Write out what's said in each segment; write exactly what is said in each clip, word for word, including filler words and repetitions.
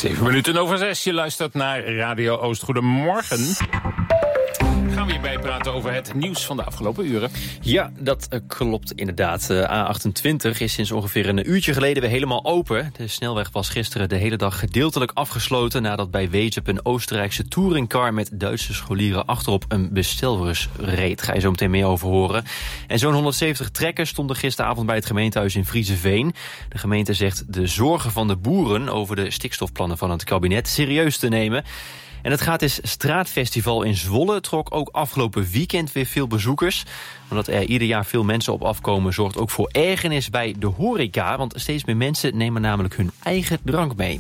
Zeven minuten over zes. Je luistert naar Radio Oost. Goedemorgen. Gaan we hier bijpraten over het nieuws van de afgelopen uren. Ja, dat uh, klopt inderdaad. Uh, A achtentwintig is sinds ongeveer een uurtje geleden weer helemaal open. De snelweg was gisteren de hele dag gedeeltelijk afgesloten nadat bij Wezep een Oostenrijkse touringcar met Duitse scholieren achterop een bestelbus reed. Ga je zo meteen meer over horen. En zo'n honderdzeventig trekkers stonden gisteravond bij het gemeentehuis in Vriezenveen. De gemeente zegt de zorgen van de boeren over de stikstofplannen van het kabinet serieus te nemen. En het Gratis Straatfestival in Zwolle trok ook afgelopen weekend weer veel bezoekers. Omdat er ieder jaar veel mensen op afkomen zorgt ook voor ergernis bij de horeca. Want steeds meer mensen nemen namelijk hun eigen drank mee.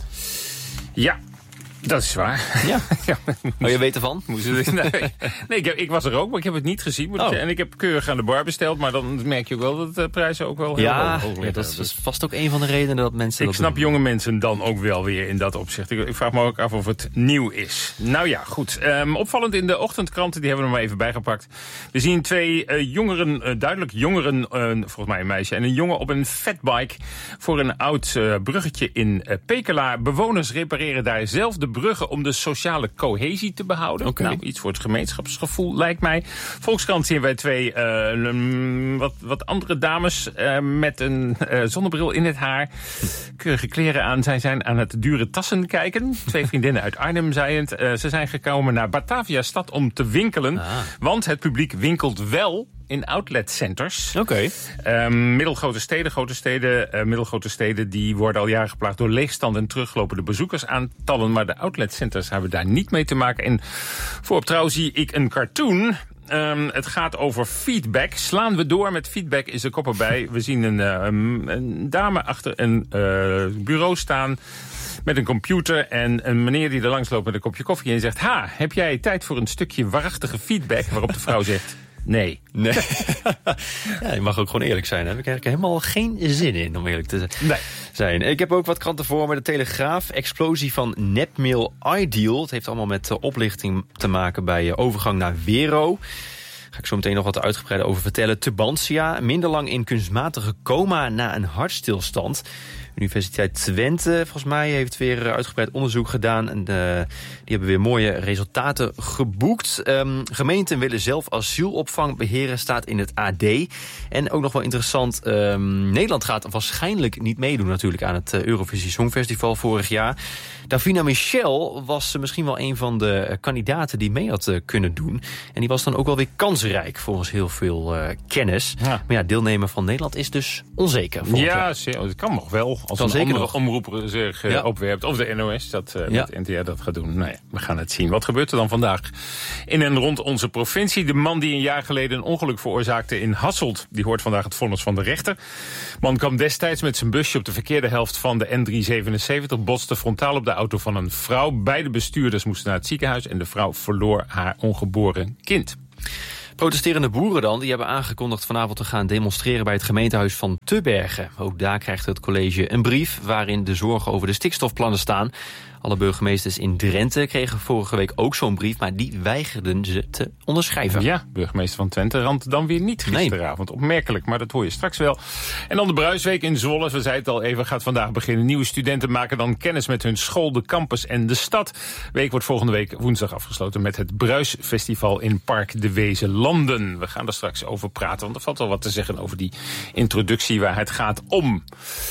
Ja. Dat is waar. Ja. ja. Oh, je weet ervan? Nee, nee ik, heb, ik was er ook, maar ik heb het niet gezien. Oh. Ik, en ik heb keurig aan de bar besteld, maar dan merk je ook wel dat de prijzen ook wel heel ja, hoog liggen. Ja, dat is, dat is vast ook een van de redenen dat mensen Ik dat snap doen. jonge mensen dan ook wel weer in dat opzicht. Ik, ik vraag me ook af of het nieuw is. Nou ja, goed. Um, opvallend in de ochtendkranten, die hebben we er maar even bijgepakt. We zien twee uh, jongeren, uh, duidelijk jongeren, uh, volgens mij een meisje en een jongen op een fatbike voor een oud uh, bruggetje in uh, Pekela. Bewoners repareren daar zelf de bruggen om de sociale cohesie te behouden. Okay. Nou, iets voor het gemeenschapsgevoel, lijkt mij. Volkskrant zien wij twee uh, um, wat, wat andere dames uh, met een uh, zonnebril in het haar. Keurige kleren aan. Zij zijn aan het dure tassen kijken. Twee vriendinnen uit Arnhem zei het. Uh, ze zijn gekomen naar Batavia stad om te winkelen. Ah. Want het publiek winkelt wel in outletcenters. Oké. Okay. Um, middelgrote steden, grote steden, uh, middelgrote steden die worden al jaren geplaagd door leegstand en teruglopende bezoekersaantallen. Maar de outletcenters hebben daar niet mee te maken. En voorop trouw zie ik een cartoon. Um, het gaat over feedback. Slaan we door met feedback is de kop erbij. We zien een, uh, een dame achter een uh, bureau staan met een computer en een meneer die er langs loopt met een kopje koffie en zegt: ha, heb jij tijd voor een stukje waarachtige feedback? Waarop de vrouw zegt: nee. Nee. Ja, je mag ook gewoon eerlijk zijn. Daar heb ik eigenlijk helemaal geen zin in, om eerlijk te nee. zijn. Ik heb ook wat kranten voor me. De Telegraaf, explosie van Nepmail Ideal. Het heeft allemaal met oplichting te maken bij overgang naar Wero. Ga ik zo meteen nog wat uitgebreider over vertellen. Tubantia, minder lang in kunstmatige coma na een hartstilstand. Universiteit Twente, volgens mij, heeft weer uitgebreid onderzoek gedaan. En uh, die hebben weer mooie resultaten geboekt. Um, gemeenten willen zelf asielopvang beheren, staat in het A D. En ook nog wel interessant, um, Nederland gaat waarschijnlijk niet meedoen natuurlijk aan het uh, Eurovisie Songfestival vorig jaar. Davina Michel was misschien wel een van de kandidaten die mee had uh, kunnen doen. En die was dan ook wel weer kansrijk volgens heel veel uh, kennis. Ja. Maar ja, deelnemen van Nederland is dus onzeker. Ja, het kan nog wel. Als kan een zeker andere nog. omroeper zich uh, ja. opwerpt. Of de N O S dat uh, ja. met N T R dat gaat doen. Nou ja, we gaan het zien. Wat gebeurt er dan vandaag in en rond onze provincie? De man die een jaar geleden een ongeluk veroorzaakte in Hasselt, die hoort vandaag het vonnis van de rechter. Man kwam destijds met zijn busje op de verkeerde helft van de N driehonderdzevenenzeventig, botste frontaal op de auto van een vrouw. Beide bestuurders moesten naar het ziekenhuis en de vrouw verloor haar ongeboren kind. Protesterende boeren dan, die hebben aangekondigd vanavond te gaan demonstreren bij het gemeentehuis van Tubbergen. Ook daar krijgt het college een brief waarin de zorgen over de stikstofplannen staan. Alle burgemeesters in Drenthe kregen vorige week ook zo'n brief, maar die weigerden ze te onderschrijven. Ja, burgemeester van Twente rand dan weer niet gisteravond. Nee. Opmerkelijk, maar dat hoor je straks wel. En dan de Bruisweek in Zwolle, we zeiden het al even, gaat vandaag beginnen. Nieuwe studenten maken dan kennis met hun school, de campus en de stad. De week wordt volgende week woensdag afgesloten met het Bruisfestival in Park de Wezenlanden. We gaan er straks over praten, want er valt wel wat te zeggen over die introductie waar het gaat om.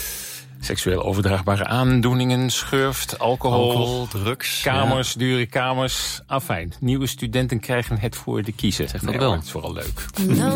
Seksueel overdraagbare aandoeningen, schurft, alcohol, alcohol drugs, kamers, ja. dure kamers. Afijn, nieuwe studenten krijgen het voor de kiezen. Zeg dat nee, wel. Het is vooral leuk.